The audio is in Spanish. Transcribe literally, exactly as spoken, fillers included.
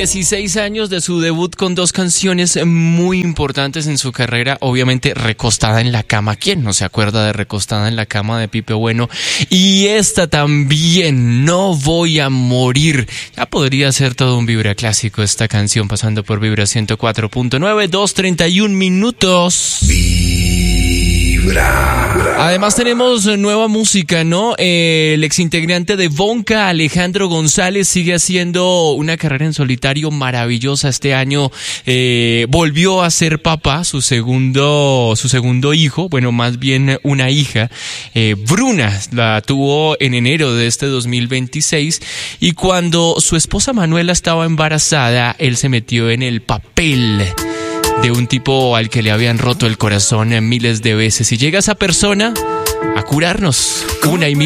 dieciséis años de su debut con dos canciones muy importantes en su carrera, obviamente Recostada en la cama. ¿Quién no se acuerda de Recostada en la cama de Pipe Bueno? Y esta también, No voy a morir. Ya podría ser todo un Vibra clásico esta canción, pasando por Vibra ciento cuatro punto nueve, dos treinta y un minutos. Además tenemos nueva música, ¿no? Eh, el exintegrante de Bonka, Alejandro González, sigue haciendo una carrera en solitario maravillosa. Este año eh, volvió a ser papá, su segundo, su segundo hijo, bueno, más bien una hija. Eh, Bruna la tuvo en enero de este dos mil veintiséis, y cuando su esposa Manuela estaba embarazada, él se metió en el papel de un tipo al que le habían roto el corazón miles de veces, y llega esa persona a curarnos una y mil